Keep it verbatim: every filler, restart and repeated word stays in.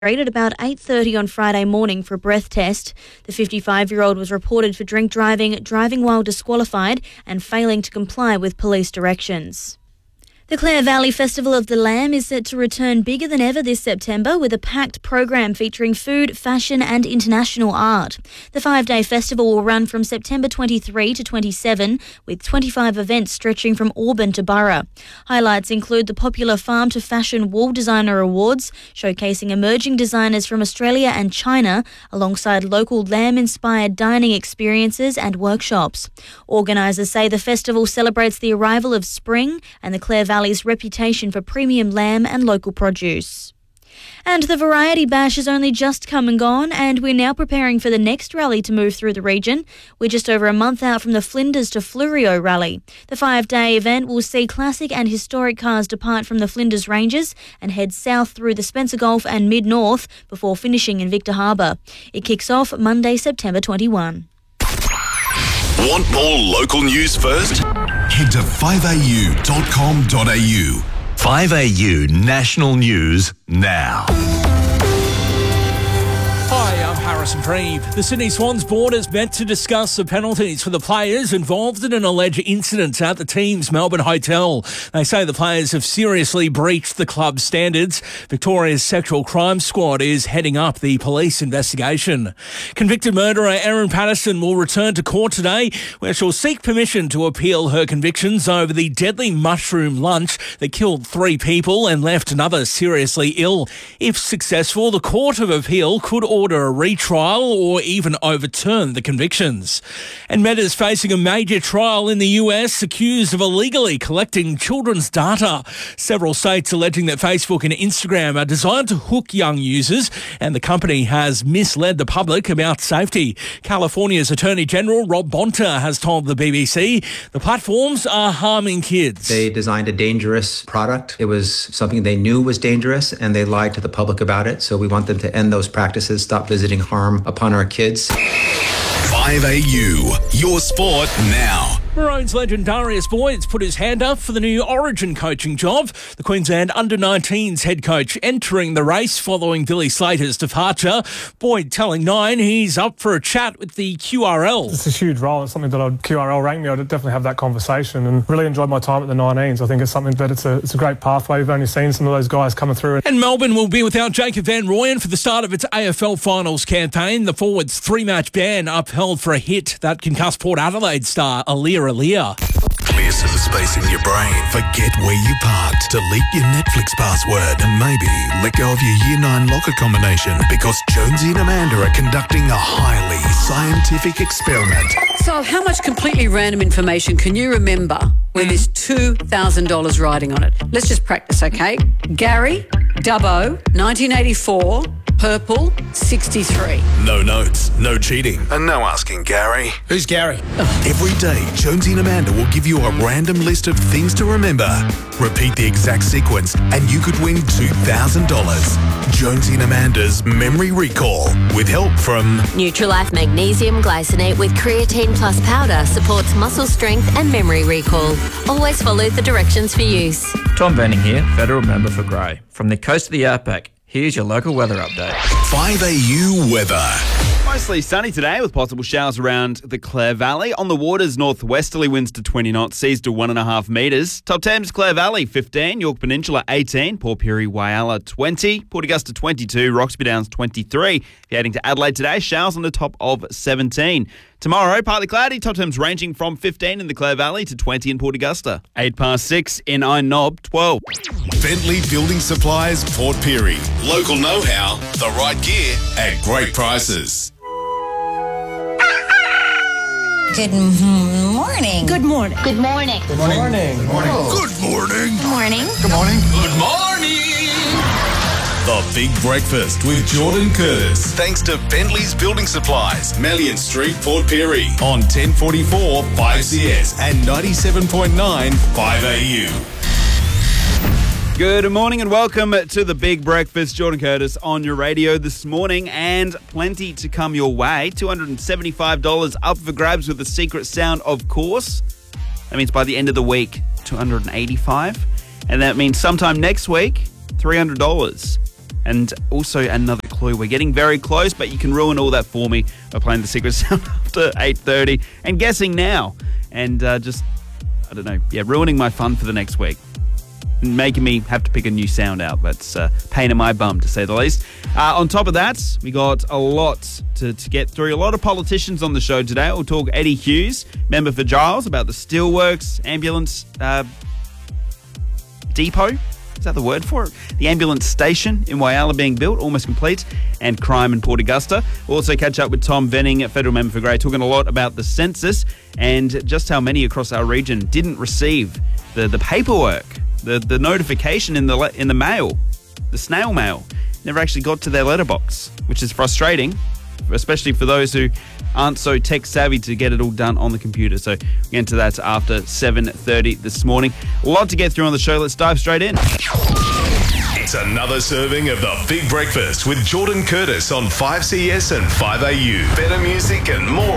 at about eight thirty on Friday morning for a breath test. The fifty-five-year-old was reported for drink driving, driving while disqualified and failing to comply with police directions. The Clare Valley Festival of the Lamb is set to return bigger than ever this September with a packed program featuring food, fashion and international art. The five-day festival will run from September twenty-third to twenty-seventh with twenty-five events stretching from Auburn to Burra. Highlights include the popular Farm to Fashion Wool Designer Awards, showcasing emerging designers from Australia and China, alongside local lamb-inspired dining experiences and workshops. Organisers say the festival celebrates the arrival of spring and the Clare Valley reputation for premium lamb and local produce. And the Variety Bash has only just come and gone, and we're now preparing for the next rally to move through the region. We're just over a month out from the Flinders to Fleurieu rally. The five-day event will see classic and historic cars depart from the Flinders Ranges and head south through the Spencer Gulf and Mid-North before finishing in Victor Harbour. It kicks off Monday, September twenty-first. Want more local news first? Head to five a u dot com dot a u. five A U National News now. Hi, I'm Harrison Preeve. The Sydney Swans board has met to discuss the penalties for the players involved in an alleged incident at the team's Melbourne hotel. They say the players have seriously breached the club's standards. Victoria's Sexual Crime Squad is heading up the police investigation. Convicted murderer Erin Patterson will return to court today, where she'll seek permission to appeal her convictions over the deadly mushroom lunch that killed three people and left another seriously ill. If successful, the Court of Appeal could order order a retrial or even overturn the convictions. And Meta's facing a major trial in the U S, accused of illegally collecting children's data. Several states alleging that Facebook and Instagram are designed to hook young users, and the company has misled the public about safety. California's Attorney General Rob Bonta has told the B B C the platforms are harming kids. They designed a dangerous product. It was something they knew was dangerous, and they lied to the public about it. So we want them to end those practices, stop visiting harm upon our kids. five A U, your sport now. Maroons legend Darius Boyd's put his hand up for the new Origin coaching job. The Queensland under nineteens head coach entering the race following Billy Slater's departure. Boyd telling Nine he's up for a chat with the Q R L. It's a huge role. It's something that I'd Q R L rank me. I'd definitely have that conversation and really enjoyed my time at the nineteens. I think it's something that it's a, it's a great pathway. We've only seen some of those guys coming through. And Melbourne will be without Jacob Van Rooyen for the start of its A F L finals campaign. The forward's three-match ban upheld for a hit that concussed Port Adelaide star Aaliyah Aaliyah. Clear some space in your brain. Forget where you parked. Delete your Netflix password and maybe let go of your Year nine locker combination, because Jonesy and Amanda are conducting a highly scientific experiment. So how much completely random information can you remember when there's two thousand dollars riding on it? Let's just practice, okay? Gary, Dubbo, nineteen eighty-four, purple, sixty-three. No notes, no cheating, and no asking Gary. Who's Gary? Every day, Jonesy and Amanda will give you a random list of things to remember. Repeat the exact sequence, and you could win two thousand dollars. Jonesy and Amanda's Memory Recall, with help from Nutrilife Magnesium Glycinate with Creatine Plus Powder supports muscle strength and memory recall. Always follow the directions for use. Tom Benning here, federal member for Grey. From the coast of the outback, here's your local weather update. five A U weather. Mostly sunny today with possible showers around the Clare Valley. On the waters, northwesterly winds to twenty knots, seas to one and a half metres. Top Thames, Clare Valley fifteen, York Peninsula eighteen, Port Pirie, Whyalla twenty, Port Augusta twenty-two, Roxby Downs twenty-three. If you're heading to Adelaide today, showers on the top of seventeen. Tomorrow, partly cloudy, top temps ranging from fifteen in the Clare Valley to twenty in Port Augusta. eight past six in Iron Knob, twelve. Bentley Building Supplies, Port Pirie. Local know-how, the right gear at great prices. Good morning. Good morning. Good morning. Good morning. Good morning. Good morning. Good morning. Good morning. Good morning. The Big Breakfast with Jordan Curtis. Thanks to Bentley's Building Supplies, Melian Street, Port Pirie. On ten forty-four five C S and ninety-seven point nine five A U. Good morning and welcome to the Big Breakfast. Jordan Curtis on your radio this morning, and plenty to come your way. two hundred seventy-five dollars up for grabs with the secret sound, of course. That means by the end of the week, two hundred eighty-five dollars. And that means sometime next week, three hundred dollars. And also another clue. We're getting very close, but you can ruin all that for me by playing the secret sound after eight thirty and guessing now. And uh, just, I don't know, yeah, ruining my fun for the next week. Making me have to pick a new sound out. That's uh, pain in my bum, to say the least. Uh, on top of that, we got a lot to, to get through. A lot of politicians on the show today. We'll talk Eddie Hughes, member for Giles, about the Steelworks ambulance uh, depot. Is that the word for it? The ambulance station in Whyalla being built, almost complete, and crime in Port Augusta. We'll also catch up with Tom Venning, federal member for Grey, talking a lot about the census and just how many across our region didn't receive the, the paperwork, the, the notification in the in the mail, the snail mail. Never actually got to their letterbox, which is frustrating, especially for those who aren't so tech savvy to get it all done on the computer. So we'll get into that after seven thirty this morning. A lot to get through on the show. Let's dive straight in. It's another serving of the Big Breakfast with Jordan Curtis on five C S and five A U. Better music and more